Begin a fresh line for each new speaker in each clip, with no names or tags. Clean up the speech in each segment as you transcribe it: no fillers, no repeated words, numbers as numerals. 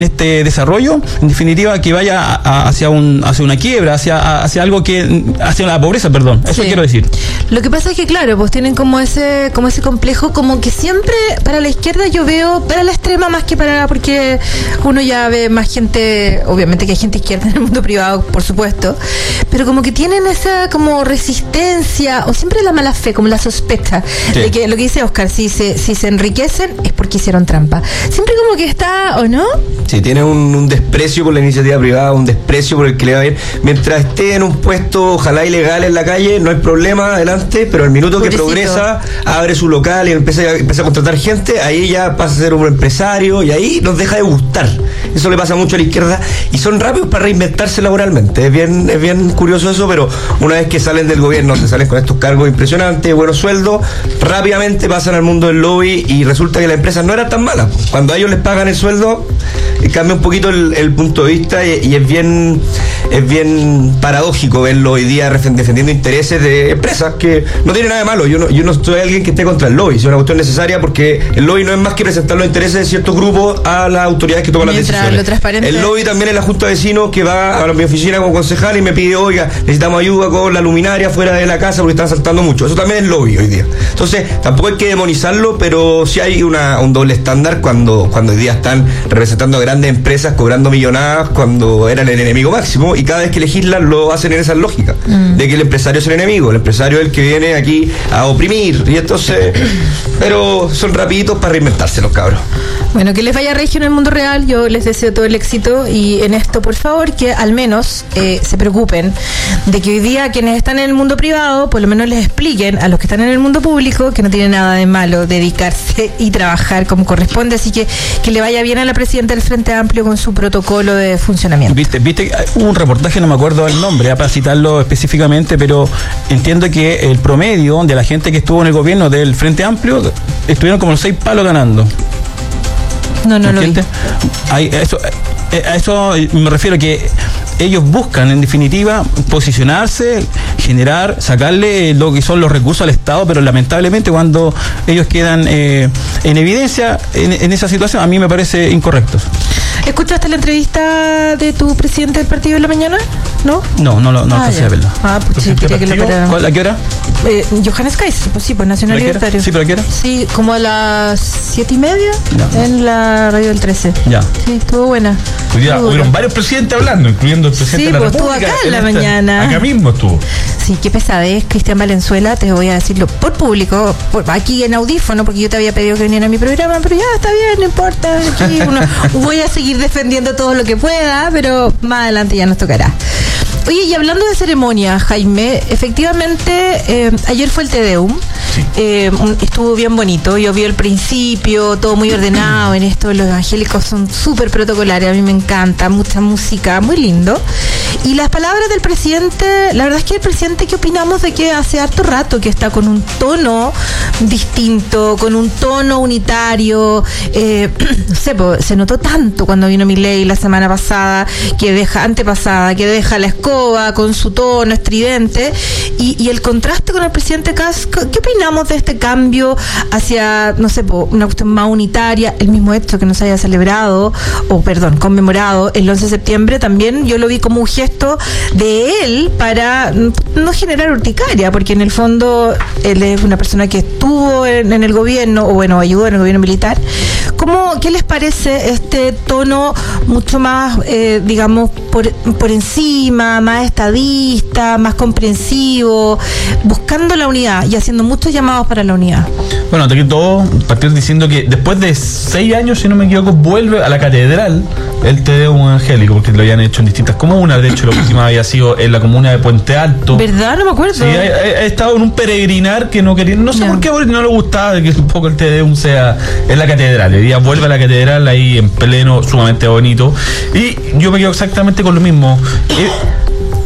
este desarrollo, en definitiva, que vaya hacia una quiebra, hacia algo hacia la pobreza, perdón. Eso quiero decir.
Lo que pasa es que, claro, pues tienen como ese complejo, como que siempre para la izquierda yo veo, para la extrema más que porque uno ya ve más gente, obviamente que hay gente izquierda en el mundo privado, por supuesto, pero como que tienen esa como resistencia, o siempre la mala fe, como la sospecha, de que lo que dice Oscar, si se enriquecen es porque hicieron trampa. Siempre como que está, ¿o no?
Sí, tiene un desprecio por la iniciativa privada, un desprecio por el que le va bien. Mientras esté en un puesto, ojalá ilegal en la calle, no hay problema, adelante, pero al minuto que progresa, abre su local y empieza a contratar gente, ahí ya pasa a ser un empresario y ahí nos deja de gustar. Eso le pasa mucho a la izquierda y son rápidos para reinventarse laboralmente. Es bien curioso eso, pero una vez que salen del gobierno, se salen con estos cargos impresionantes, buenos sueldos, rápidamente pasan al mundo del lobby y resulta que las empresas no eran tan malas. Cuando a ellos les pagan el sueldo, cambia un poquito el punto de vista y es bien paradójico verlo hoy día defendiendo intereses de empresas que no tiene nada de malo. Yo no soy alguien que esté contra el lobby, es una cuestión necesaria porque el lobby no es más que presentar los intereses de ciertos grupos a las autoridades que toman las decisiones. El lobby también es la junta de vecinos que va a mi oficina como concejal y me pide, oiga, necesitamos ayuda con la luminaria fuera de la casa porque están saltando mucho. Eso también es lobby hoy día. Entonces, tampoco hay que demonizarlo, pero sí hay un doble estándar cuando hoy día están representando a grandes empresas cobrando millonadas cuando eran el enemigo máximo, y cada vez que legislan lo hacen en esa lógica de que el empresario es el enemigo, el empresario es el que viene aquí a oprimir, y entonces, pero son rapiditos para reinventarse los cabros.
Bueno, que les vaya regio en el mundo real, yo les deseo todo el éxito, y en esto, por favor, que al menos se preocupen de que hoy día quienes están en el mundo privado, por lo menos les expliquen a los que están en el mundo público que no tiene nada de malo dedicarse y trabajar como corresponde, así que le vaya bien a la presidenta del Frente Amplio con su protocolo de funcionamiento.
Viste, hubo un reportaje, no me acuerdo el nombre, para citarlo específicamente, pero entiendo que el promedio de la gente que estuvo en el gobierno del Frente Amplio estuvieron como los 6 palos ganando.
No lo vi.
A eso me refiero, que ellos buscan, en definitiva, posicionarse, sacarle lo que son los recursos al Estado, pero lamentablemente cuando ellos quedan en evidencia en esa situación, a mí me parece incorrecto.
¿Escuchaste la entrevista de tu presidente del partido en la mañana? ¿No?
No alcancé a verla.
Pues sí, quería que lo parara.
¿A qué hora?
Johannes Kaiser, pues sí, pues Nacional Libertario.
Sí, ¿pero a qué hora?
Sí, como a las 7:30 en la radio del 13.
Ya.
Sí, estuvo buena.
Hoy día hubieron varios presidentes hablando, incluyendo el presidente de la República.
Sí, pues estuvo acá en la mañana.
Acá mismo estuvo.
Sí, qué pesadez, Cristian Valenzuela, te voy a decirlo por público, aquí en audífono, porque yo te había pedido que viniera a mi programa, pero ya está bien, no importa. Aquí voy a seguir defendiendo todo lo que pueda, pero más adelante ya nos tocará. Oye, y hablando de ceremonia, Jaime, efectivamente, ayer fue el Te Deum. Sí. Estuvo bien bonito, yo vi el principio, todo muy ordenado en esto, los evangélicos son súper protocolares, a mí me encanta, mucha música, muy lindo. Y las palabras del presidente, la verdad es que el presidente, ¿qué opinamos de que hace harto rato que está con un tono distinto, con un tono unitario? No sé, se notó tanto cuando vino Milei la semana pasada, antepasada, que deja la escoba con su tono estridente, y el contraste con el presidente Kast. ¿Qué opinamos de este cambio hacia, no sé, una cuestión más unitaria? El mismo hecho que no se haya conmemorado el 11 de septiembre, también yo lo vi como un gesto de él para no generar urticaria, porque en el fondo él es una persona que estuvo en el gobierno, o bueno, ayudó en el gobierno militar. ¿Qué les parece este tono mucho más, digamos, por encima, más estadista, más comprensivo, buscando la unidad y haciendo muchos llamados para la unidad?
Bueno, ante todo, partir diciendo que después de 6 años, si no me equivoco, vuelve a la catedral el Te Deum evangélico, porque lo habían hecho en distintas comunas. De hecho, la última había sido en la comuna de Puente Alto.
¿Verdad? No me acuerdo.
Sí, he estado en un peregrinar que no quería, no sé por qué no le gustaba de que un poco el Te Deum sea en la catedral. Hoy día vuelve a la catedral ahí en pleno, sumamente bonito. Y yo me quedo exactamente con lo mismo.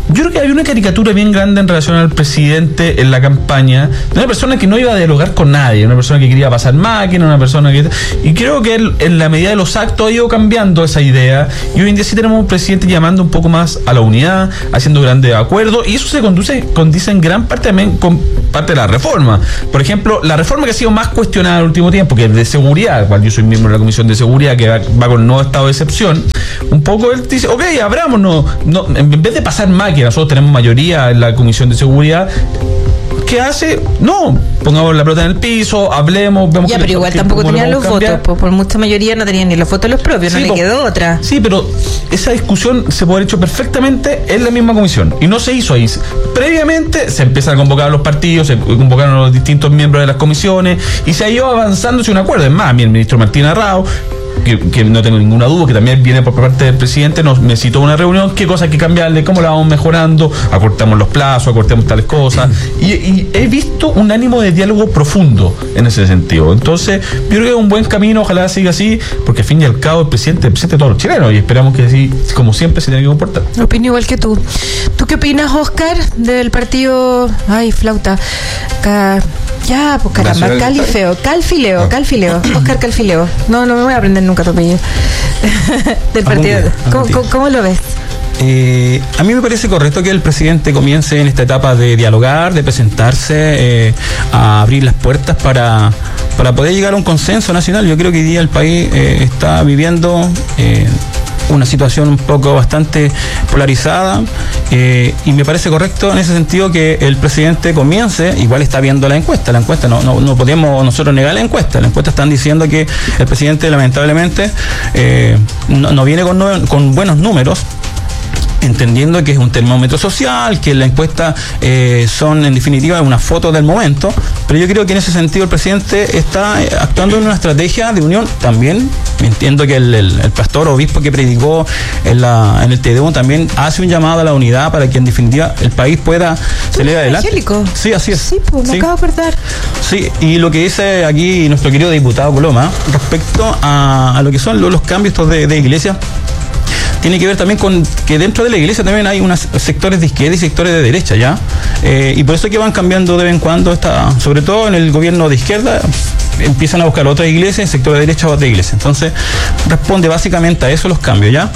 yo creo que había una caricatura bien grande en relación al presidente en la campaña, de una persona que no iba a dialogar con nadie, una persona que quería pasar máquina, una persona que... Y creo que él, en la medida de los actos, ha ido cambiando esa idea, y hoy en día sí tenemos un presidente llamando un poco más a la unidad, haciendo grandes acuerdos, y eso se condice en gran parte también con parte de la reforma. Por ejemplo, la reforma que ha sido más cuestionada en el último tiempo, que es de seguridad, cual yo soy miembro de la Comisión de Seguridad, que va con el nuevo estado de excepción, un poco él dice, ok, abrámonos, no, en vez de pasar máquina, nosotros tenemos mayoría en la Comisión de Seguridad. ¿Qué hace? No, pongamos la pelota en el piso, hablemos, vemos.
Ya, pero igual tampoco tenían los votos, por mucha mayoría no tenían ni los votos los propios, sí, no le quedó otra.
Sí, pero esa discusión se puede haber hecho perfectamente en la misma comisión y no se hizo ahí. Previamente se empiezan a convocar a los partidos, se convocaron a los distintos miembros de las comisiones y se ha ido avanzando hacia un acuerdo. Es más, el ministro Martín Arrao, que no tengo ninguna duda, que también viene por parte del presidente, me citó una reunión, qué cosas hay que cambiarle, cómo la vamos mejorando, acortamos los plazos, acortamos tales cosas, y he visto un ánimo de diálogo profundo en ese sentido. Entonces, yo creo que es un buen camino, ojalá siga así, porque al fin y al cabo el presidente de todos los chilenos, y esperamos que así, como siempre, se tenga que comportar.
Opino igual que tú. ¿Tú qué opinas, Oscar, del flauta? Ya, pues caramba, Calfileo, Oscar Calfileo. No me voy a aprender nunca tu apellido. Del partido. ¿Cómo lo ves?
A mí me parece correcto que el presidente comience en esta etapa de dialogar, de presentarse, a abrir las puertas para poder llegar a un consenso nacional. Yo creo que hoy día el país está viviendo una situación un poco bastante polarizada, y me parece correcto en ese sentido que el presidente comience. Igual está viendo la encuesta no podemos nosotros negar la encuesta están diciendo que el presidente lamentablemente no viene con buenos números, entendiendo que es un termómetro social, que la encuesta son en definitiva una foto del momento, pero yo creo que en ese sentido el presidente está actuando en una estrategia de unión. También entiendo que el pastor obispo que predicó en el Te Deum también hace un llamado a la unidad para que en definitiva el país pueda salir adelante.
Evangélico.
Sí, así es.
Sí, pues me acabo de acordar.
Sí, y lo que dice aquí nuestro querido diputado Coloma respecto a lo que son los cambios estos de iglesia, tiene que ver también con que dentro de la iglesia también hay unos sectores de izquierda y sectores de derecha, ¿ya? Y por eso es que van cambiando de vez en cuando, sobre todo en el gobierno de izquierda, empiezan a buscar otra iglesia, en el sector de derecha otra iglesia. Entonces, responde básicamente a eso los cambios, ¿ya?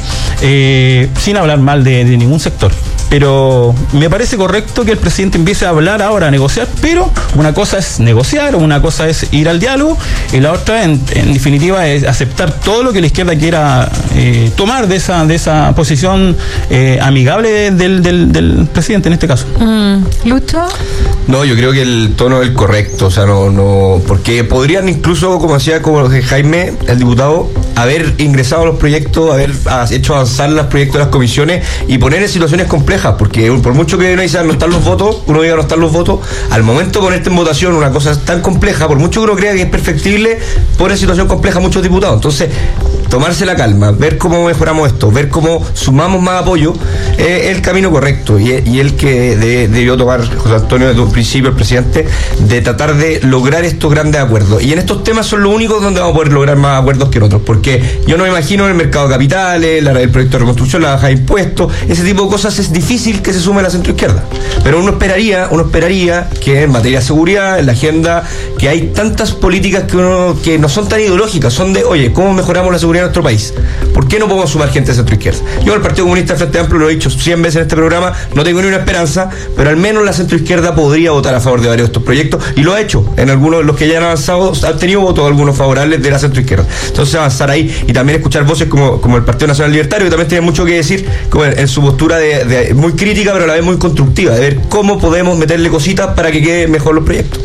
Sin hablar mal de ningún sector. Pero me parece correcto que el presidente empiece a hablar ahora, a negociar, pero una cosa es negociar, una cosa es ir al diálogo, y la otra, en definitiva, es aceptar todo lo que la izquierda quiera tomar de esa posición amigable del presidente en este caso.
¿Lucho?
No, yo creo que el tono es el correcto, o sea, no, porque podrían incluso, como decía Jaime, el diputado, haber ingresado a los proyectos, haber hecho avanzar los proyectos de las comisiones y poner en situaciones complejas, porque por mucho que no están los votos, uno diga no están los votos, al momento de ponerte en votación una cosa tan compleja, por mucho que uno crea que es perfectible, pone en situación compleja a muchos diputados. Entonces, tomarse la calma, ver cómo mejoramos esto, ver cómo sumamos más apoyo, es el camino correcto, y el que debió tomar José Antonio desde un principio, el presidente, de tratar de lograr estos grandes acuerdos. Y en estos temas son los únicos donde vamos a poder lograr más acuerdos que en otros, porque yo no me imagino en el mercado de capitales, el proyecto de reconstrucción, la baja de impuestos, ese tipo de cosas es difícil que se sume a la centroizquierda. Pero uno esperaría que en materia de seguridad, en la agenda, que hay tantas políticas que no son tan ideológicas, son de, oye, ¿cómo mejoramos la seguridad en nuestro país? ¿Por qué no podemos sumar gente de centroizquierda? Yo al Partido Comunista Frente Amplio, lo he dicho 100 veces en este programa, no tengo ni una esperanza, pero al menos la centroizquierda podría votar a favor de varios de estos proyectos, y lo ha hecho. En algunos de los que ya han avanzado, han tenido votos algunos favorables de la centroizquierda. Entonces, avanzar ahí y también escuchar voces como el Partido Nacional Libertario, que también tiene mucho que decir en su postura de muy crítica, pero a la vez muy constructiva, de ver cómo podemos meterle cositas para que queden mejor los proyectos.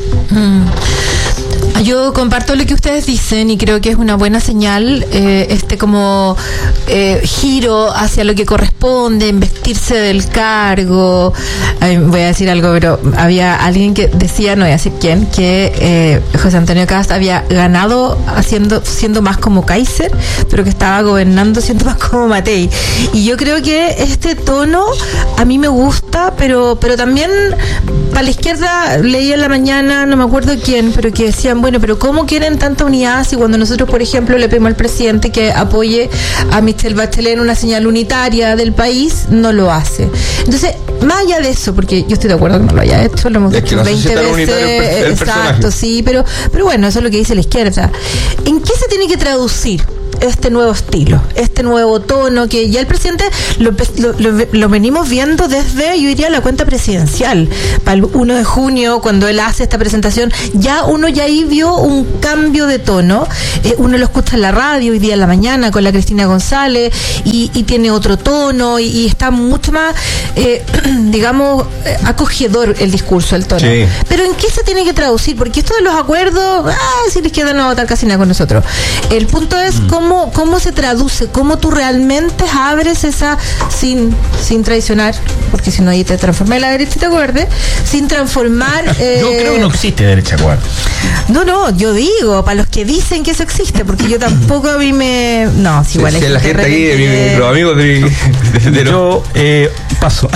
Yo comparto lo que ustedes dicen y creo que es una buena señal giro hacia lo que corresponde, investirse del cargo. Voy a decir algo, pero había alguien que decía, no voy a decir quién, que José Antonio Cast había ganado siendo más como Kaiser, pero que estaba gobernando siendo más como Matei. Y yo creo que este tono a mí me gusta, pero también para la izquierda leí en la mañana, no me acuerdo quién, pero que decían, bueno, pero ¿cómo quieren tanta unidad si cuando nosotros, por ejemplo, le pedimos al presidente que apoye a Michelle Bachelet en una señal unitaria del país, no lo hace? Entonces, más allá de eso, porque yo estoy de acuerdo que no lo haya hecho, lo hemos dicho 20 veces, exacto, sí, pero bueno, eso es lo que dice la izquierda. ¿En qué se tiene que traducir este nuevo estilo, este nuevo tono que ya el presidente lo venimos viendo desde, yo diría, la cuenta presidencial? Para el 1 de junio, cuando él hace esta presentación, uno ahí vio un cambio de tono. Uno lo escucha en la radio hoy día en la mañana con la Cristina González y tiene otro tono y está mucho más, digamos, acogedor el discurso, el tono. Sí. Pero ¿en qué se tiene que traducir? Porque esto de los acuerdos, si la izquierda no va a votar casi nada con nosotros. El punto es cómo se traduce, cómo tú realmente abres esa, sin traicionar, porque si no ahí te transformas en la derecha y te acuerdes, sin transformar...
Yo creo que no existe derecha acuerdo.
No, yo digo, para los que dicen que eso existe, porque yo tampoco a mí me... No, si igual
es la gente aquí, los amigos de
yo paso.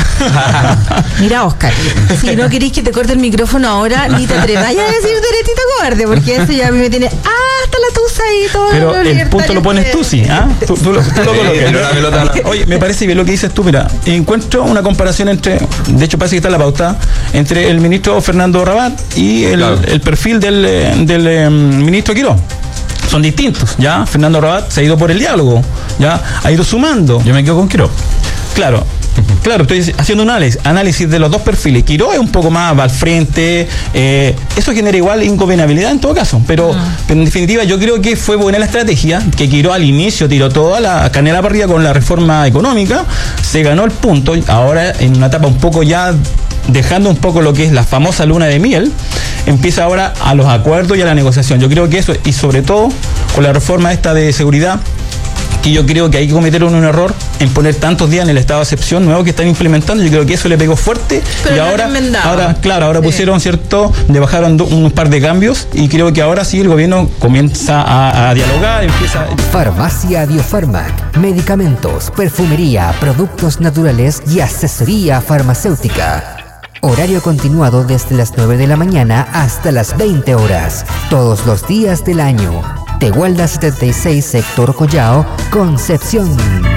Mira, Oscar, si no queréis que te corte el micrófono ahora, ni te atrevas a decir derechito cobarde, porque eso ya a mí me tiene hasta la tusa y todo.
Pero el punto lo pones tú, sí, ¿ah? Tú lo colocas. Oye, me parece bien lo que dices tú. Mira, encuentro una comparación entre, de hecho parece que está en la pauta, entre el ministro Fernando Rabat y el perfil del ministro Quirós. Son distintos, ¿ya? Fernando Rabat se ha ido por el diálogo, ¿ya? Ha ido sumando.
Yo me quedo con Quirós.
Claro, estoy haciendo un análisis de los dos perfiles. Quirós es un poco más va al frente, eso genera igual ingobernabilidad en todo caso, pero en definitiva yo creo que fue buena la estrategia, que Quirós al inicio tiró toda la canela para arriba con la reforma económica, se ganó el punto, ahora en una etapa un poco ya dejando un poco lo que es la famosa luna de miel, empieza ahora a los acuerdos y a la negociación. Yo creo que eso, y sobre todo con la reforma esta de seguridad, que yo creo que hay que cometer un error en poner tantos días en el estado de excepción nuevo que están implementando. Yo creo que eso le pegó fuerte.
Pero
y ahora pusieron, ¿cierto? Le bajaron un par de cambios y creo que ahora sí el gobierno comienza a dialogar, empieza...
Farmacia Biofarmac, medicamentos, perfumería, productos naturales y asesoría farmacéutica. Horario continuado desde las 9 de la mañana hasta las 20 horas, todos los días del año. Tehuelda 76, sector Collao, Concepción.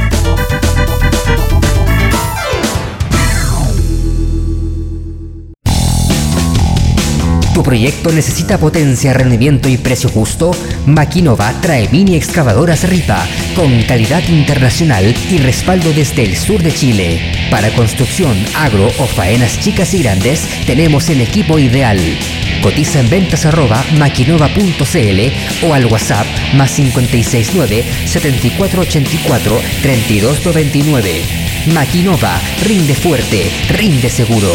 ¿Tu proyecto necesita potencia, rendimiento y precio justo? Maquinova trae mini excavadoras Ripa con calidad internacional y respaldo desde el sur de Chile. Para construcción, agro o faenas chicas y grandes, tenemos el equipo ideal. Cotiza en ventas@maquinova.cl o al WhatsApp +569 7484 3299. Maquinova, rinde fuerte, rinde seguro.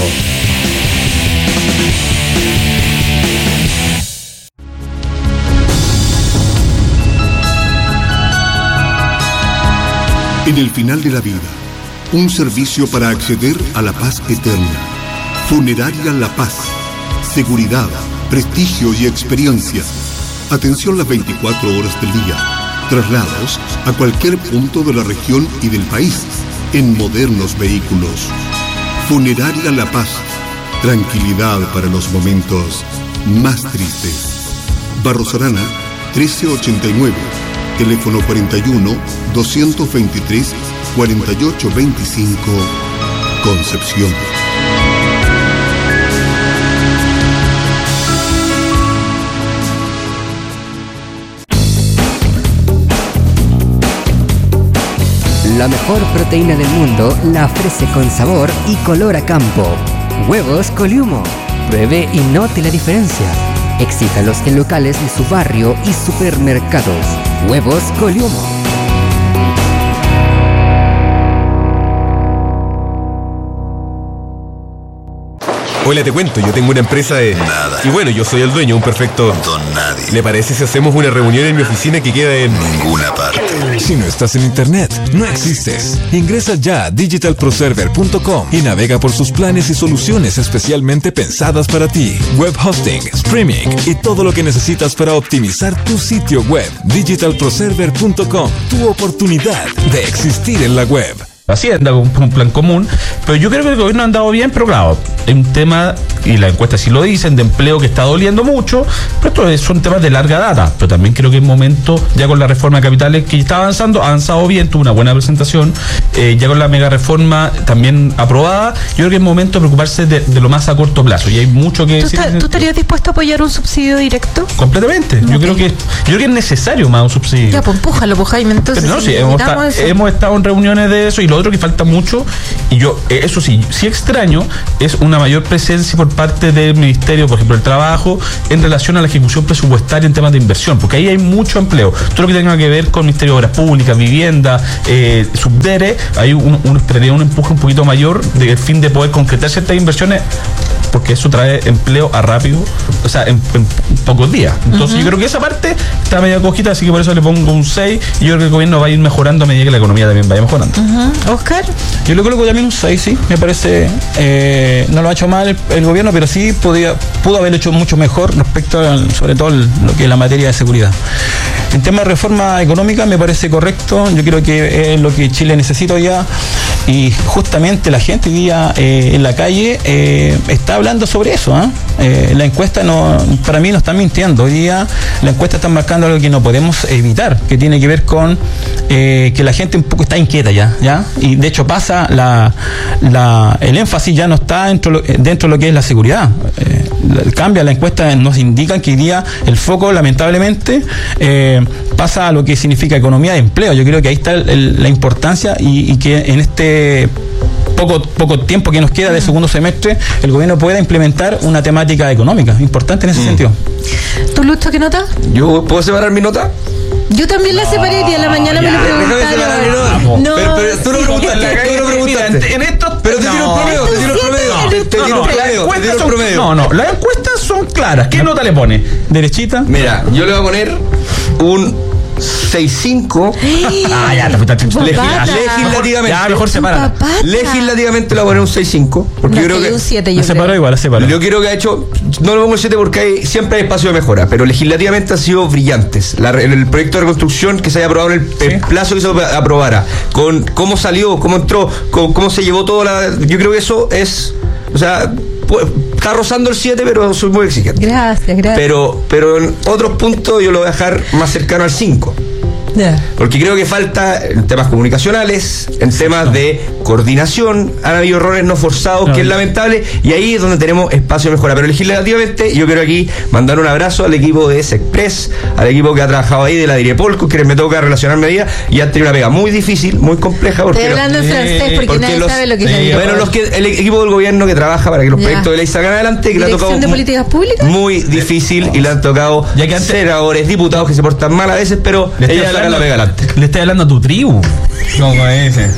En el final de la vida, un servicio para acceder a la paz eterna. Funeraria La Paz. Seguridad, prestigio y experiencia. Atención las 24 horas del día. Traslados a cualquier punto de la región y del país en modernos vehículos. Funeraria La Paz. Tranquilidad para los momentos más tristes. Barros Arana, 1389. Teléfono 41-223-4825, Concepción.
La mejor proteína del mundo la ofrece con sabor y color a campo. Huevos Coliumo. Pruebe y note la diferencia. Exíjalos en locales de su barrio y supermercados. Huevos Coliumo.
Hola, te cuento, yo tengo una empresa de...
Nada.
Y bueno, yo soy el dueño, un perfecto...
Don nadie.
¿Le parece si hacemos una reunión en mi oficina que queda en...
Ninguna parte.
Si no estás en internet, no existes. Ingresa ya a digitalproserver.com y navega por sus planes y soluciones especialmente pensadas para ti. Web hosting, streaming y todo lo que necesitas para optimizar tu sitio web. Digitalproserver.com, tu oportunidad de existir en la web.
Hacienda, un plan común, pero yo creo que el gobierno ha andado bien, pero claro, es un tema, y la encuesta sí lo dicen, de empleo que está doliendo mucho, pero estos son temas de larga data, pero también creo que es momento, ya con la reforma de capitales que está avanzando, ha avanzado bien, tuvo una buena presentación, ya con la mega reforma también aprobada, yo creo que es momento de preocuparse de lo más a corto plazo, y hay mucho que decir.
¿Tú estarías dispuesto a apoyar un subsidio directo?
Completamente, yo creo que es necesario más un subsidio.
Ya, pues empújalo, pues Jaime, entonces.
Pero no, sí, hemos estado en reuniones de eso, y lo otro que falta mucho, y yo, eso sí extraño, es una mayor presencia por parte del Ministerio, por ejemplo, del Trabajo, en relación a la ejecución presupuestaria en temas de inversión, porque ahí hay mucho empleo. Todo lo que tenga que ver con el Ministerio de Obras Públicas, Vivienda, Subdere, hay esperaría un empuje un poquito mayor de fin de poder concretar ciertas inversiones, porque eso trae empleo a rápido, o sea, en pocos días. Entonces yo creo que esa parte está medio cojita, así que por eso le pongo un 6, y yo creo que el gobierno va a ir mejorando a medida que la economía también vaya mejorando.
Oscar.
Yo le coloco también un 6, sí, me parece, no lo ha hecho mal el gobierno, pero sí pudo haberlo hecho mucho mejor respecto sobre todo lo que es la materia de seguridad. En tema de reforma económica me parece correcto, yo creo que es lo que Chile necesita hoy día, y justamente la gente hoy día en la calle está hablando sobre eso. La encuesta para mí no está mintiendo, hoy día la encuesta está marcando algo que no podemos evitar, que tiene que ver con que la gente un poco está inquieta ya, y de hecho pasa el énfasis ya no está dentro de lo que es la seguridad. Cambia la encuesta, nos indican que hoy día el foco lamentablemente pasa a lo que significa economía de empleo. Yo creo que ahí está la importancia, y que en este poco tiempo que nos queda de segundo semestre el gobierno pueda implementar una temática económica importante en ese sentido.
¿Tú, Lucho, qué nota?
¿Yo puedo separar mi nota?
Yo también la separé, y a la mañana me lo preguntaron.
No, pero tú lo preguntaste.
En esto,
pero te tiro un promedio.
No, las encuestas son claras. ¿Qué nota le pone?
¿Derechita?
Mira, yo le voy a poner un 6.5.
Ya te fuiste
legislativamente.
Ya, mejor separa.
Legislativamente le voy a poner un 6.5. Porque yo creo que.
Un 7,
la separó igual, la separó.
Yo creo que ha hecho. No le pongo el 7 porque siempre hay espacio de mejora. Pero legislativamente han sido brillantes. El proyecto de reconstrucción que se haya aprobado en el plazo que se aprobara. Con cómo salió, cómo entró, cómo se llevó toda la. Yo creo que eso es. O sea. Está rozando el 7, pero soy muy exigente.
Gracias.
Pero en otros puntos yo lo voy a dejar más cercano al 5. Porque creo que falta en temas comunicacionales, en temas de coordinación, han habido errores no forzados, que es lamentable, y ahí es donde tenemos espacio de mejora. Pero legislativamente yo quiero aquí mandar un abrazo al equipo de Sexpress, al equipo que ha trabajado ahí de la Direpolco, que me toca relacionarme día, y han tenido una pega muy difícil, muy compleja. Porque
estoy hablando en francés porque nadie sabe lo que se dice.
Bueno, el equipo del gobierno que trabaja para que los proyectos de ley salgan adelante, que le ha tocado
de políticas públicas
muy difícil, y le han tocado senadores, diputados que se portan mal a veces, pero ellos sacan la pega adelante.
Le estás hablando a tu tribu.
No, ese.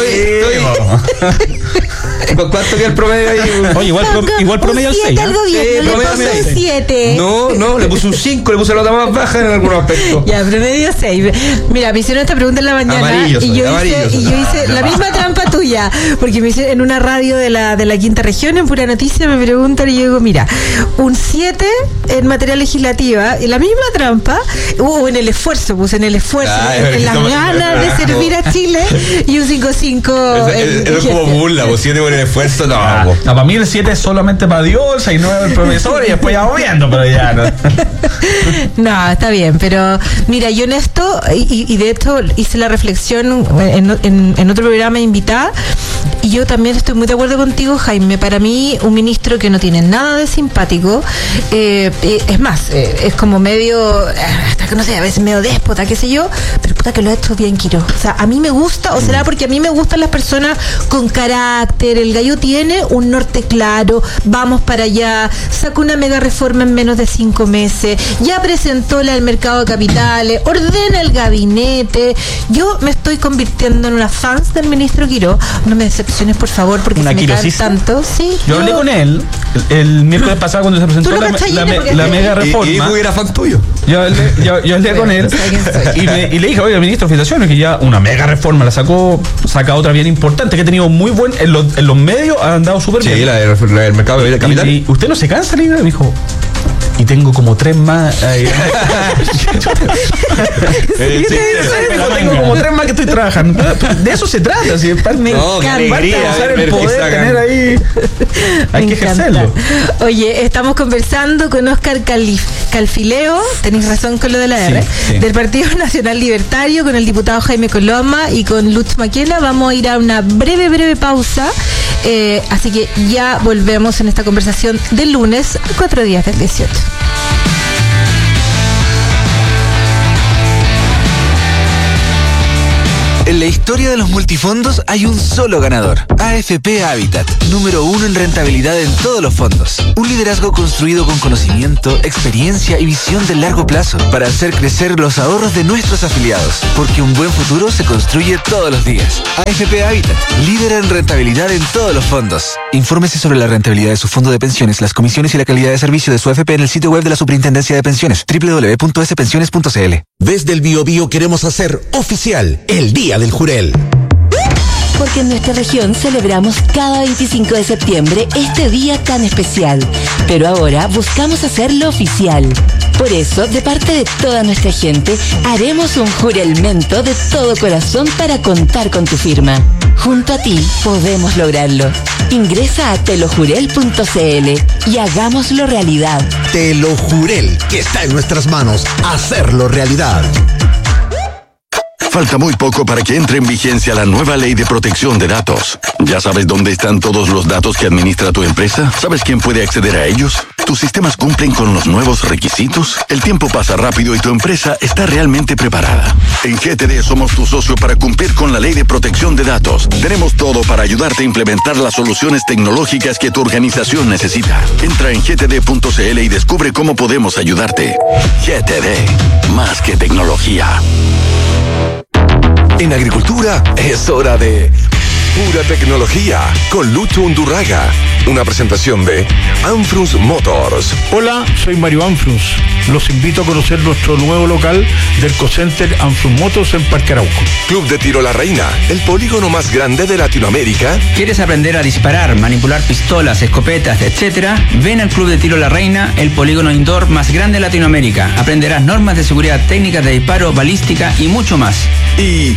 ¿Cuánto queda el promedio ahí?
Oye, igual promedio al 6.
Promedio 7.
No, le puse un 5, le puse la nota más baja en algunos aspectos.
Ya, promedio 6. Mira, me hicieron esta pregunta en la mañana y yo hice la misma trampa tuya, porque me hice en una radio de la Quinta Región, en Pura Noticia, me preguntan y yo digo, mira, un 7 en materia legislativa, y la misma trampa, o en el esfuerzo, en las ganas de servir a Chile, y un 5-5.
Es como burla, 7 por el esfuerzo, no.
Para mí el 7 es solamente para Dios, 6-9 el profesor, y después ya vamos viendo, pero ya no.
No, está bien, pero mira, yo en esto, y de hecho hice la reflexión en otro programa invitada, y yo también estoy muy de acuerdo contigo, Jaime. Para mí, un ministro que no tiene nada de simpático, es más, es como medio, hasta que no sé, a veces medio déspota, qué sé yo, pero puta que lo ha hecho bien, Quiro. O sea, a mí me gusta, o será porque a mí me gustan las personas con carácter. El gallo tiene un norte claro, vamos para allá, sacó una mega reforma en menos de 5 meses, ya presentó la del mercado de capitales, ordena el gabinete. Yo me estoy convirtiendo en una fans del ministro Quiro. No me decepciones, por favor, porque se me cae tanto. Sí,
yo hablé con él el miércoles pasado cuando se presentó la mega reforma.
Y dijo que era fan tuyo.
Yo hablé con él y le dije, oye, ministro, felicitaciones, que ya una mega reforma la saca otra bien importante, que ha tenido muy buen, en los medios ha andado súper bien.
Sí, la del mercado de capital.
Y usted no se cansa, Lina, me dijo. y tengo como 3 más. Tengo como 3 más que estoy trabajando. De eso se trata. Si es me encanta usar el poder, tener ahí. Hay que ejercerlo.
Oye, estamos conversando con Óscar Calfileo, tenéis razón con lo de la R, del Partido Nacional Libertario, con el diputado Jaime Coloma y con Lutz Maquena. Vamos a ir a una breve pausa. Así que ya volvemos en esta conversación del lunes, 4 días del 18.
En la historia de los multifondos hay un solo ganador. AFP Habitat, número 1 en rentabilidad en todos los fondos. Un liderazgo construido con conocimiento, experiencia y visión de largo plazo para hacer crecer los ahorros de nuestros afiliados. Porque un buen futuro se construye todos los días. AFP Habitat, líder en rentabilidad en todos los fondos. Infórmese sobre la rentabilidad de su fondo de pensiones, las comisiones y la calidad de servicio de su AFP en el sitio web de la Superintendencia de Pensiones, www.spensiones.cl.
Desde el Biobío queremos hacer oficial el Día del Jurel.
Porque en nuestra región celebramos cada 25 de septiembre este día tan especial. Pero ahora buscamos hacerlo oficial. Por eso, de parte de toda nuestra gente, haremos un jurelmento de todo corazón para contar con tu firma. Junto a ti podemos lograrlo. Ingresa a telojurel.cl y hagámoslo realidad.
Telojurel, que está en nuestras manos hacerlo realidad.
Falta muy poco para que entre en vigencia la nueva Ley de Protección de Datos. ¿Ya sabes dónde están todos los datos que administra tu empresa? ¿Sabes quién puede acceder a ellos? ¿Tus sistemas cumplen con los nuevos requisitos? El tiempo pasa rápido y tu empresa está realmente preparada. En GTD somos tu socio para cumplir con la Ley de Protección de Datos. Tenemos todo para ayudarte a implementar las soluciones tecnológicas que tu organización necesita. Entra en gtd.cl y descubre cómo podemos ayudarte. GTD, más que tecnología.
En agricultura es hora de Pura Tecnología con Lucho Undurraga. Una presentación de Anfrus Motors.
Hola, soy Mario Anfrus. Los invito a conocer nuestro nuevo local del Cocenter Anfrus Motors en Parque Arauco.
Club de Tiro La Reina, el polígono más grande de Latinoamérica.
¿Quieres aprender a disparar, manipular pistolas, escopetas, etcétera? Ven al Club de Tiro La Reina, el polígono indoor más grande de Latinoamérica. Aprenderás normas de seguridad, técnicas de disparo, balística y mucho más.
Y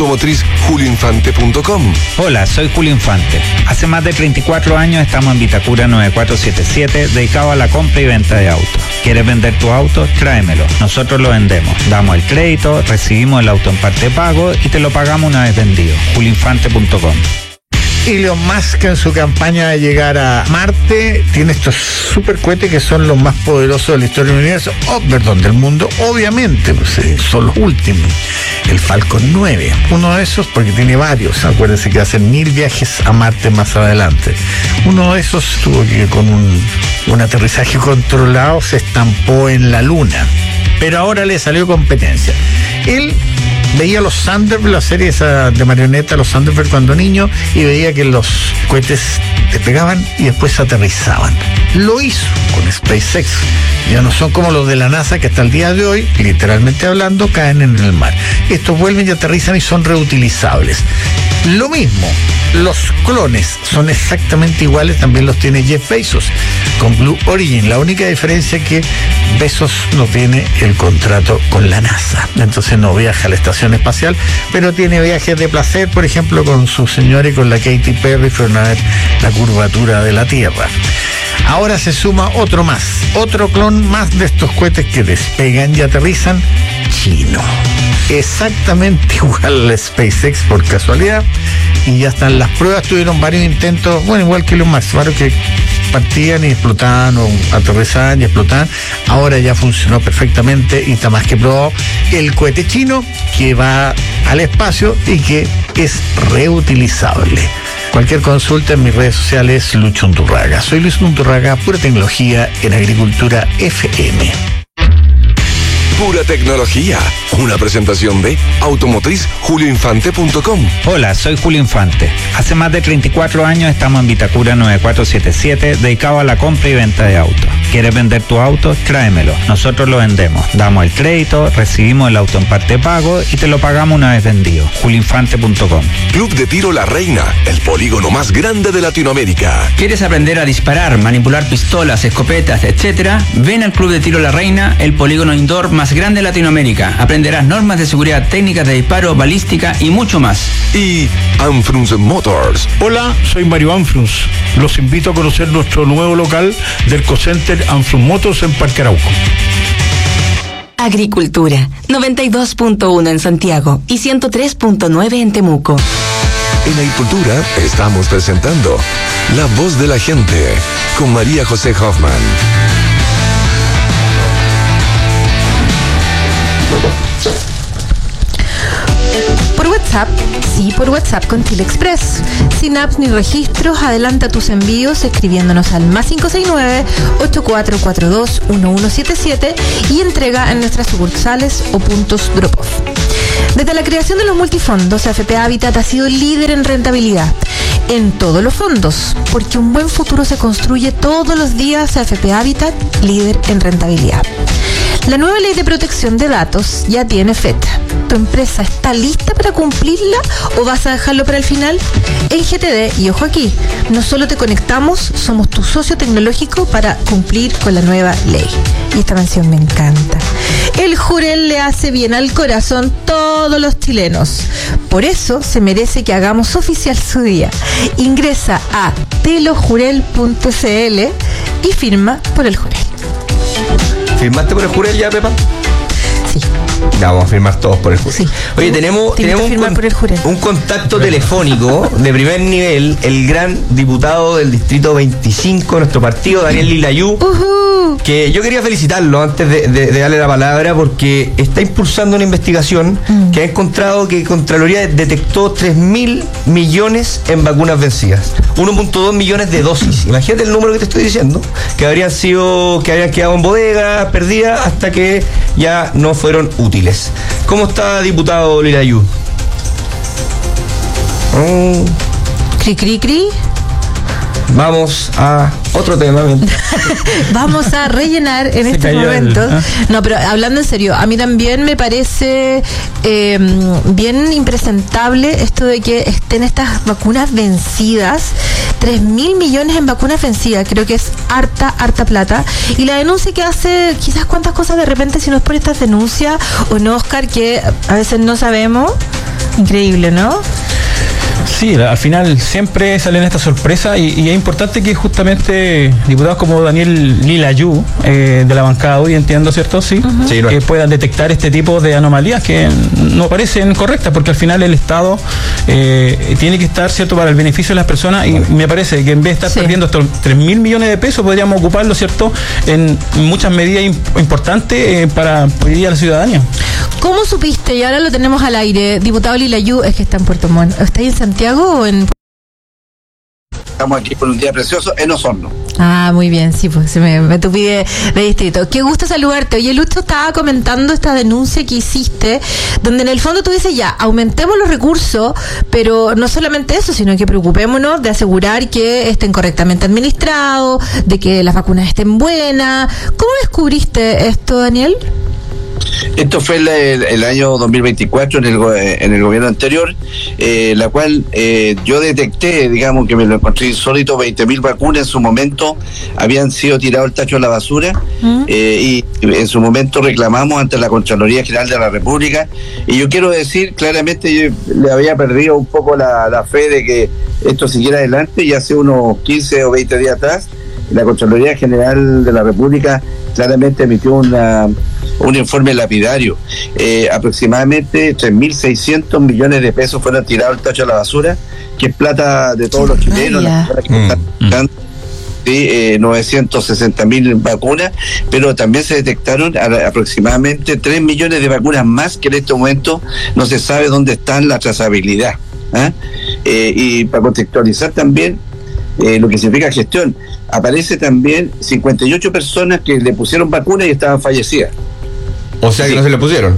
automotrizjulioinfante.com.
Hola, soy Julio Infante. Hace más de 34 años estamos en Vitacura 9477, dedicado a la compra y venta de autos. ¿Quieres vender tu auto? Tráemelo. Nosotros lo vendemos. Damos el crédito, recibimos el auto en parte de pago y te lo pagamos una vez vendido. julioinfante.com.
Elon Musk, en su campaña de llegar a Marte, tiene estos supercohetes que son los más poderosos de la historia del universo, del mundo, obviamente, pues, son los últimos. El Falcon 9, uno de esos, porque tiene varios, acuérdense que hacen 1000 viajes a Marte más adelante. Uno de esos tuvo que con un aterrizaje controlado se estampó en la Luna, pero ahora le salió competencia. Él veía los Thunderbird, la serie esa de marioneta, los Thunderbird cuando niño, y veía que los cohetes despegaban y después aterrizaban. Lo hizo con SpaceX. Ya no son como los de la NASA que hasta el día de hoy, literalmente hablando, caen en el mar. Estos vuelven y aterrizan y son reutilizables. Lo mismo, los clones son exactamente iguales, también los tiene Jeff Bezos con Blue Origin. La única diferencia es que Bezos no tiene el contrato con la NASA, entonces no viaja a la estación espacial, pero tiene viajes de placer, por ejemplo, con su señora y con la Katy Perry, fueron a ver la curvatura de la Tierra. Ahora se suma otro clon más de estos cohetes que despegan y aterrizan, chino. Exactamente igual a SpaceX por casualidad, y ya están las pruebas. Tuvieron varios intentos, igual que los más, varios que partían y explotaban, o aterrizaban y explotaban. Ahora ya funcionó perfectamente y está más que probado el cohete chino que va al espacio y que es reutilizable. Cualquier consulta en mis redes sociales, Lucho Undurraga. Soy Luis Undurraga, Pura Tecnología en Agricultura FM.
Pura Tecnología, una presentación de automotrizjulioinfante.com.
Hola, soy Julio Infante. Hace más de 34 años estamos en Vitacura 9477, dedicado a la compra y venta de autos. ¿Quieres vender tu auto? Tráemelo. Nosotros lo vendemos. Damos el crédito, recibimos el auto en parte pago y te lo pagamos una vez vendido. Julinfante.com.
Club de Tiro La Reina, el polígono más grande de Latinoamérica.
¿Quieres aprender a disparar, manipular pistolas, escopetas, etcétera? Ven al Club de Tiro La Reina, el polígono indoor más grande de Latinoamérica. Aprenderás normas de seguridad, técnicas de disparo, balística y mucho más.
Y Anfrunz Motors.
Hola, soy Mario Anfrunz. Los invito a conocer nuestro nuevo local del Ecocenter Anfrunz Motors en Parque Arauco.
Agricultura, 92.1 en Santiago y 103.9 en Temuco.
En Agricultura estamos presentando La Voz de la Gente con María José Hoffman.
Por WhatsApp, sí, por WhatsApp con Chile Express. Sin apps ni registros, adelanta tus envíos escribiéndonos al +569-8442-1177 y entrega en nuestras sucursales o puntos drop-off. Desde la creación de los multifondos, AFP Habitat ha sido líder en rentabilidad en todos los fondos, porque un buen futuro se construye todos los días. AFP Habitat, líder en rentabilidad. La nueva ley de protección de datos ya tiene fecha. ¿Tu empresa está lista para cumplirla o vas a dejarlo para el final? En GTD, y ojo aquí, no solo te conectamos, somos tu socio tecnológico para cumplir con la nueva ley. Y esta mención me encanta. El Jurel le hace bien al corazón todos los chilenos. Por eso se merece que hagamos oficial su día. Ingresa a telojurel.cl y firma por el Jurel.
¿Firmaste por el Jurel ya, Pepa?
Sí.
Ya vamos a firmar todos por el Jurel.
Sí.
Oye, tenemos un contacto telefónico de primer nivel, el gran diputado del Distrito 25 de nuestro partido, Daniel Lilayú, que yo quería felicitarlo antes de darle la palabra, porque está impulsando una investigación que ha encontrado que Contraloría detectó 3.000 millones en vacunas vencidas, 1.2 millones de dosis. Imagínate el número que te estoy diciendo, que habrían quedado en bodegas, perdidas, hasta que ya no fueron útiles. ¿Cómo está, diputado Lilayú?
Cri.
Vamos a otro tema.
Vamos a rellenar en estos momentos. No, pero hablando en serio, a mí también me parece bien impresentable esto de que estén estas vacunas vencidas. 3.000 millones en vacunas vencidas, creo que es harta plata. Y la denuncia que hace, quizás cuántas cosas de repente, si no es por estas denuncias, o no, Oscar, que a veces no sabemos. Increíble, ¿no?
Sí, al final siempre salen estas sorpresas y es importante que justamente diputados como Daniel Lilayú, de la bancada hoy, entiendo, ¿cierto? Sí, que puedan detectar este tipo de anomalías que no parecen correctas, porque al final el Estado tiene que estar, ¿cierto?, para el beneficio de las personas, y me parece que en vez de estar perdiendo estos 3.000 millones de pesos, podríamos ocuparlo, ¿cierto?, en muchas medidas importantes para hoy día la ciudadanía.
¿Cómo supiste? Y ahora lo tenemos al aire. Diputado Lilayú, es que está en Puerto Montt. ¿Está ahí en Santiago o en...?
Estamos aquí por un día precioso en Osorno.
Ah, muy bien, sí, pues se me tupí de distrito. Qué gusto saludarte. Oye, Lucho estaba comentando esta denuncia que hiciste, donde en el fondo tú dices, ya, aumentemos los recursos, pero no solamente eso, sino que preocupémonos de asegurar que estén correctamente administrados, de que las vacunas estén buenas. ¿Cómo descubriste esto, Daniel?
Esto fue el año 2024 en el gobierno anterior, la cual yo detecté, digamos, que me lo encontré insólito. 20.000 vacunas en su momento habían sido tirados al tacho de la basura, y en su momento reclamamos ante la Contraloría General de la República, y yo quiero decir claramente, yo le había perdido un poco la fe de que esto siguiera adelante, y hace unos 15 o 20 días atrás la Contraloría General de la República claramente emitió un informe lapidario. Aproximadamente 3.600 millones de pesos fueron tirados al tacho de la basura, que es plata de todos los chilenos, sí, 960.000 vacunas, pero también se detectaron aproximadamente 3 millones de vacunas más que en este momento no se sabe dónde están la trazabilidad. Y para contextualizar también lo que significa gestión, aparece también 58 personas que le pusieron vacunas y estaban fallecidas.
O sea que no se le pusieron.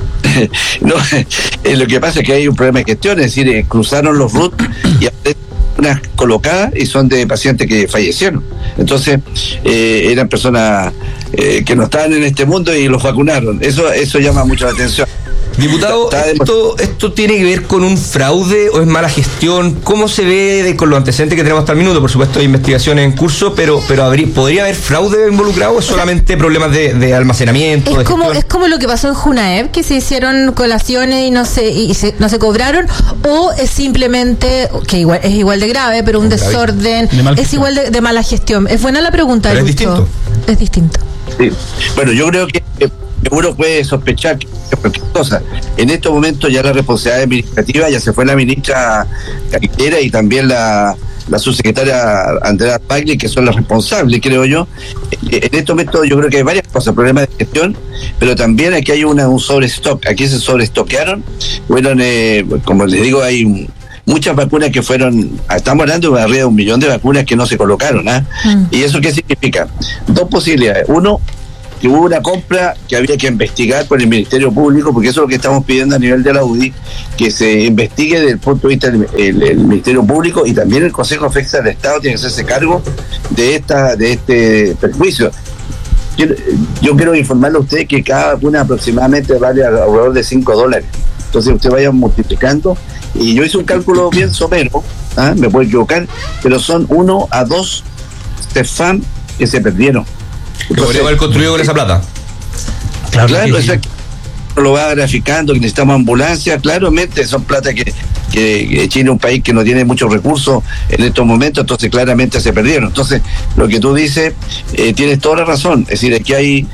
No, lo que pasa es que hay un problema de gestión, es decir, cruzaron los RUT y unas colocadas y son de pacientes que fallecieron. Entonces, eran personas que no estaban en este mundo y los vacunaron. Eso llama mucho la atención.
Diputado, ¿esto tiene que ver con un fraude o es mala gestión? ¿Cómo se ve con los antecedentes que tenemos hasta el minuto? Por supuesto hay investigaciones en curso, pero ¿podría haber fraude involucrado o es solamente problemas de almacenamiento?
Es como lo que pasó en Junaep, que se hicieron colaciones y no se cobraron, o es simplemente, que es igual de grave, pero un desorden, es igual de mala gestión. Es buena la pregunta,
pero
Lucho. Es distinto.
Sí. Bueno, yo creo que uno puede sospechar que cualquier cosa. En estos momentos ya la responsabilidad administrativa, ya se fue la ministra Carriquera y también la subsecretaria Andrea Pagli, que son las responsables, creo yo. En estos momentos yo creo que hay varias cosas, problemas de gestión, pero también aquí hay un sobrestock. Aquí se sobrestoquearon. Bueno, como les digo, hay muchas vacunas que fueron, estamos hablando de arriba de 1 millón de vacunas que no se colocaron. ¿Y eso qué significa? Dos posibilidades. Uno, que hubo una compra que había que investigar por el Ministerio Público, porque eso es lo que estamos pidiendo a nivel de la UDI, que se investigue desde el punto de vista del Ministerio Público, y también el Consejo Fiscal del Estado tiene que hacerse cargo de este perjuicio. Yo quiero informarle a usted que cada vacuna aproximadamente vale alrededor de $5. Entonces usted vaya multiplicando, y yo hice un cálculo bien somero, me puedo equivocar, pero son 1 a 2 CEFAM que se perdieron.
¿Que podría haber construido con esa plata?
Claro, eso lo va graficando, que necesitamos ambulancias, claramente son plata que Chile es un país que no tiene muchos recursos en estos momentos, entonces claramente se perdieron. Entonces, lo que tú dices, tienes toda la razón, es decir, aquí hay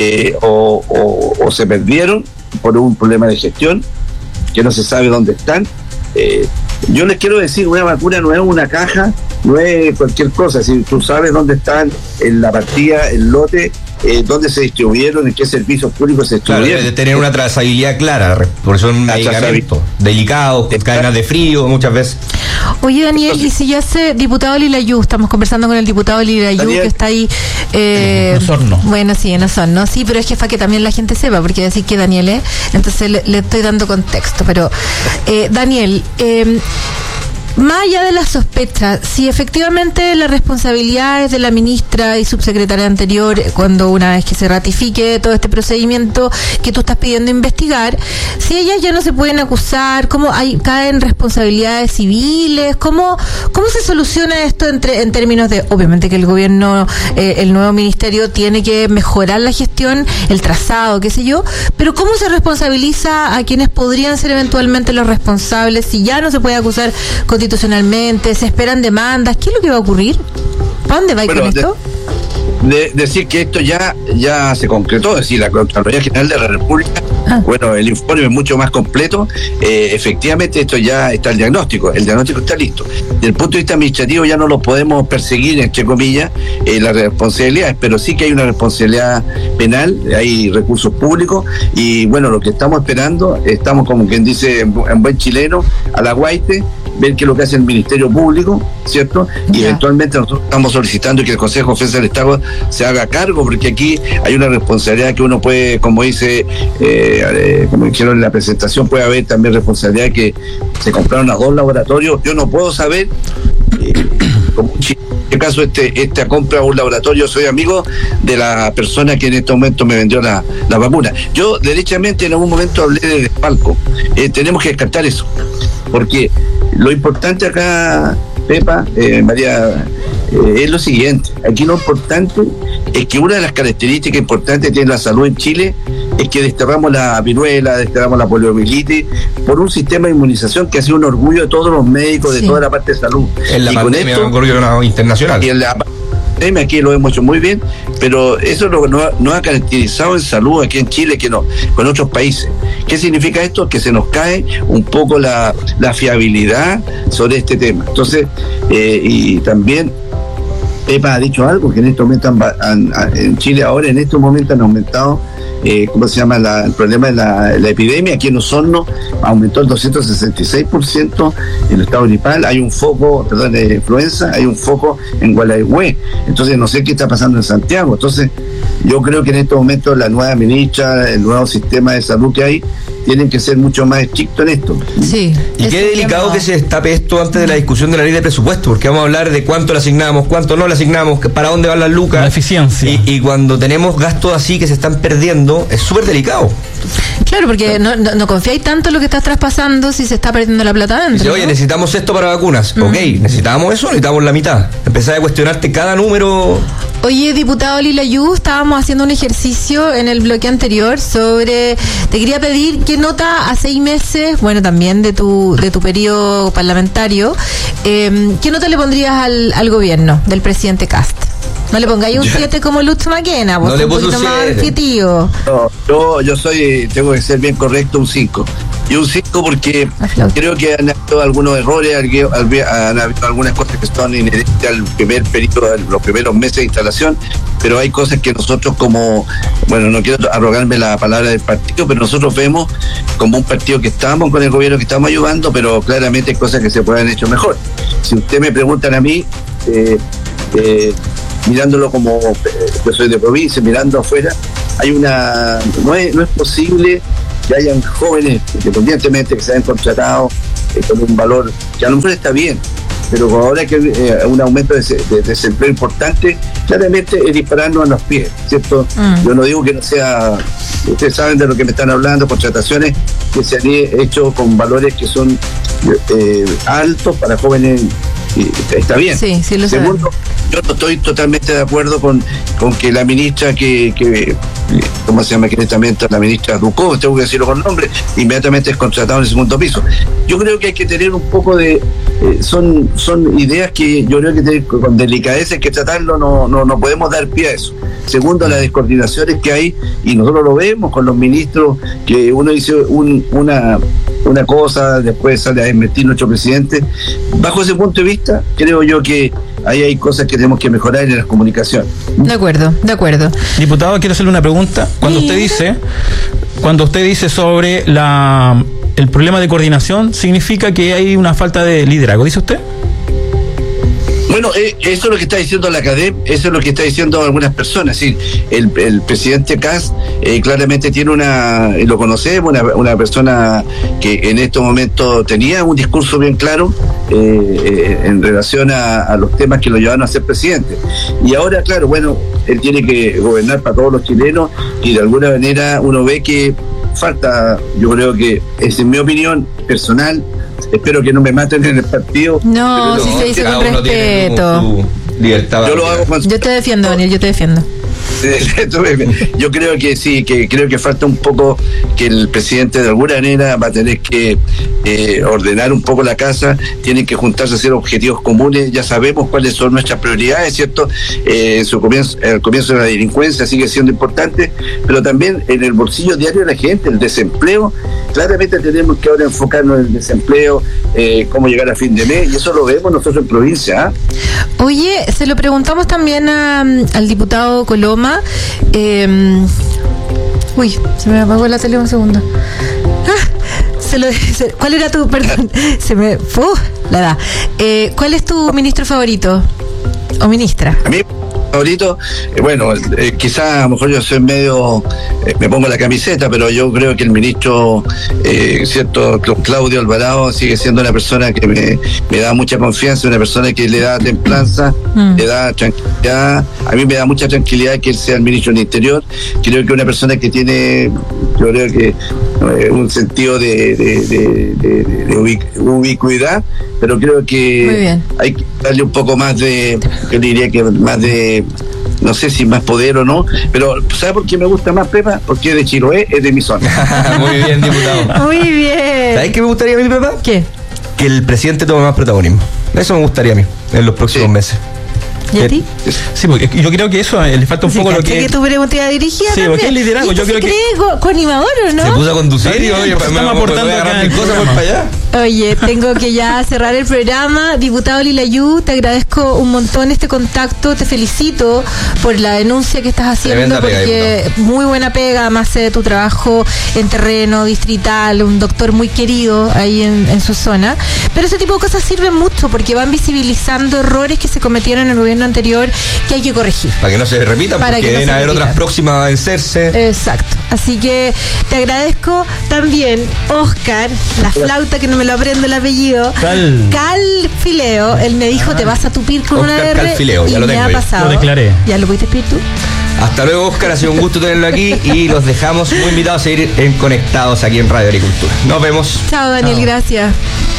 o se perdieron por un problema de gestión, que no se sabe dónde están. Yo les quiero decir, una vacuna no es una caja, no es cualquier cosa. Si tú sabes dónde están en la partida, el lote, dónde se distribuyeron, en qué servicios públicos se distribuyeron.
Claro, debe tener una trazabilidad clara, porque son medicamentos delicados, con cadenas de frío muchas veces.
Oye, Daniel, y si ya diputado Lilayú, estamos conversando con el diputado Lilayú, que está ahí
en Osorno.
Bueno, sí, en Osorno, sí, pero es que para que también la gente sepa, porque decir que Daniel es, entonces le estoy dando contexto, pero Daniel, más allá de las sospechas, si efectivamente la responsabilidad es de la ministra y subsecretaria anterior, cuando una vez que se ratifique todo este procedimiento que tú estás pidiendo investigar, si ellas ya no se pueden acusar, ¿cómo caen responsabilidades civiles? ¿Cómo se soluciona esto en términos de, obviamente que el gobierno, el nuevo ministerio tiene que mejorar la gestión, el trazado, qué sé yo, pero cómo se responsabiliza a quienes podrían ser eventualmente los responsables si ya no se puede acusar constitucionalmente, se esperan demandas? ¿Qué es lo que va a ocurrir? ¿Para dónde va a ir con esto?
Decir que esto ya se concretó, es decir, la Contraloría General de la República, bueno, el informe es mucho más completo, efectivamente esto ya está el diagnóstico está listo. Desde el punto de vista administrativo ya no lo podemos perseguir, entre comillas, las responsabilidades, pero sí que hay una responsabilidad penal, hay recursos públicos, y bueno, lo que estamos esperando, estamos como quien dice en buen chileno, a la guaite, ver qué es lo que hace el Ministerio Público, ¿cierto? Y eventualmente nosotros estamos solicitando que el Consejo Fiscal del Estado se haga cargo, porque aquí hay una responsabilidad que uno puede, como dice, como dijeron en la presentación, puede haber también responsabilidad que se compraron a 2 laboratorios. Yo no puedo saber, como en qué caso esta compra a un laboratorio, soy amigo de la persona que en este momento me vendió la vacuna. Yo derechamente en algún momento hablé de despalco. Tenemos que descartar eso, porque lo importante acá, Pepa, María, es lo siguiente. Aquí lo importante es que una de las características importantes que tiene la salud en Chile es que desterramos la viruela, desterramos la poliomielitis por un sistema de inmunización que ha sido un orgullo de todos los médicos, de toda la parte de salud.
En la pandemia, un orgullo internacional.
Y en la pandemia aquí lo hemos hecho muy bien, pero eso no ha caracterizado en salud aquí en Chile que no, con otros países. ¿Qué significa esto? Que se nos cae un poco la fiabilidad sobre este tema. Entonces, y también Pepa ha dicho algo, que en estos momentos en Chile ahora en estos momentos han aumentado, ¿cómo se llama? El problema de la epidemia. Aquí en Osorno aumentó el 266% en el estado gripal. Hay un foco, de influenza, hay un foco en Gualeguay. Entonces no sé qué está pasando en Santiago. Entonces yo creo que en estos momentos la nueva ministra, el nuevo sistema de salud que hay, tienen que ser mucho más estrictos en esto.
Sí.
Y qué delicado que se destape esto antes de la discusión de la ley de presupuesto, porque vamos a hablar de cuánto le asignamos, cuánto no le asignamos, para dónde van las lucas.
La eficiencia.
Y cuando tenemos gastos así que se están perdiendo, es súper delicado.
Claro, porque no confiáis tanto en lo que estás traspasando si se está perdiendo la plata dentro.
Dice, oye, necesitamos esto para vacunas. Ok, necesitamos eso, necesitamos la mitad. Empezás a cuestionarte cada número.
Oye, diputado Lilayú, estábamos haciendo un ejercicio en el bloque anterior sobre, te quería pedir qué nota a 6 meses, bueno, también de tu periodo parlamentario, qué nota le pondrías al gobierno del presidente Kast. No le pongáis un 7 como Lutz Maquena, vos
no le
un poquito más objetivo.
No, yo tengo que ser bien correcto, un 5. Y un 5 porque creo que han habido algunos errores, han habido algunas cosas que son inherentes al primer periodo, los primeros meses de instalación, pero hay cosas que nosotros no quiero arrogarme la palabra del partido, pero nosotros vemos como un partido que estamos con el gobierno, que estamos ayudando, pero claramente hay cosas que se pueden haber hecho mejor. Si usted me preguntan a mí, mirándolo como yo soy de provincia, mirando afuera, no es posible que hayan jóvenes, independientemente que se hayan contratado con un valor que a lo mejor está bien, pero ahora que un aumento de desempleo importante, claramente es dispararnos a los pies, ¿cierto? Yo no digo que no sea, ustedes saben de lo que me están hablando, contrataciones que se han hecho con valores que son altos para jóvenes, y está bien.
Sí, lo
Segundo, yo no estoy totalmente de acuerdo con que la ministra ¿cómo se llama? La ministra Ducó, tengo que decirlo con nombre, inmediatamente es contratado en el segundo piso. Yo creo que hay que tener un poco de son ideas que yo creo que con delicadeza hay que tratarlo, no podemos dar pie a eso. Segundo, las descoordinaciones que hay, y nosotros lo vemos con los ministros, que uno dice una cosa, después sale a desmentir nuestro presidente. Bajo ese punto de vista, creo yo que ahí hay cosas que tenemos que mejorar en las comunicaciones.
De acuerdo.
Diputado, quiero hacerle una pregunta. Cuando usted dice sobre el problema de coordinación, ¿significa que hay una falta de liderazgo, dice usted?
Bueno, eso es lo que está diciendo la academia, eso es lo que está diciendo algunas personas. Sí, el presidente Kast claramente tiene lo conocemos, una persona que en estos momentos tenía un discurso bien claro en relación a los temas que lo llevaron a ser presidente. Y ahora, claro, bueno, él tiene que gobernar para todos los chilenos y de alguna manera uno ve que falta, yo creo que es en mi opinión personal. Espero que no me maten en el partido.
No, si se dice con respeto.
Libertad.
Yo te defiendo, Daniel, yo te defiendo.
Yo creo que sí, creo que falta un poco que el presidente de alguna manera va a tener que ordenar un poco la casa, tienen que juntarse a hacer objetivos comunes, ya sabemos cuáles son nuestras prioridades, ¿cierto? El comienzo de la delincuencia sigue siendo importante, pero también en el bolsillo diario de la gente, el desempleo, claramente tenemos que ahora enfocarnos en el desempleo, cómo llegar a fin de mes, y eso lo vemos nosotros en provincia.
Oye, se lo preguntamos también al diputado Coloma. Uy, se me apagó la tele un segundo. ¿Cuál era tu, perdón, la edad? ¿Cuál es tu ministro favorito o ministra?
A mí favorito, quizás a lo mejor yo soy medio, me pongo la camiseta, pero yo creo que el ministro, cierto, Claudio Alvarado sigue siendo una persona que me da mucha confianza, una persona que le da templanza, le da tranquilidad. A mí me da mucha tranquilidad que él sea el ministro del Interior. Creo que una persona que tiene, yo creo que un sentido de ubicuidad, pero creo que hay que darle un poco más de, yo diría que más de, no sé si más poder o no, pero ¿sabe por qué me gusta más Pepa? Porque es de Chiloé, es de mi zona.
Muy bien, diputado.
Muy bien.
¿Sabes qué me gustaría a mí, Pepa?
¿Qué?
Que el presidente tome más protagonismo. Eso me gustaría a mí en los próximos meses.
¿Y a ti?
Sí, porque yo creo que eso le falta un poco lo que
tu pregunta iba dirigida.
Sí, porque es liderazgo. Yo creo que
coanimador, ¿o no?
Se puso a conducir y oye,
estamos aportando
cosas por para allá.
Oye, tengo que ya cerrar el programa. Diputado Lilayú, te agradezco un montón este contacto, te felicito por la denuncia que estás haciendo, porque muy buena pega, además de tu trabajo en terreno distrital, un doctor muy querido ahí en su zona, pero ese tipo de cosas sirven mucho porque van visibilizando errores que se cometieron en el gobierno anterior que hay que corregir.
Para que no se repitan, porque deben haber otras próximas a vencerse.
Exacto. Así que te agradezco también, Oscar, la flauta que no me lo aprendo el apellido. Calfileo. Él me dijo, te vas a tupir con
Oscar
una R.
Calfileo, ya
y
lo
me
tengo
ha
ahí.
pasado.
Lo declaré.
¿Ya lo pudiste escribir tú?
Hasta luego, Oscar, ha sido un gusto tenerlo aquí y los dejamos muy invitados a seguir conectados aquí en Radio Agricultura. Nos vemos.
Chao, Daniel, gracias.